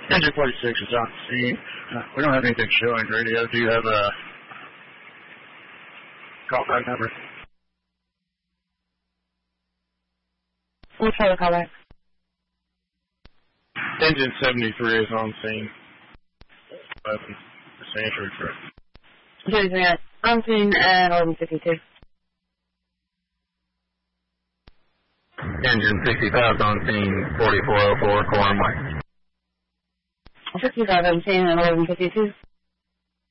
Engine 46 is on scene. We don't have anything showing radio. Do you have a call back number? We'll try to call back. Engine 73 is on scene. Just answer correct. On scene at 11:52. Engine 65 is on scene, 4404 Quorum Way. 65 on scene at 11:52.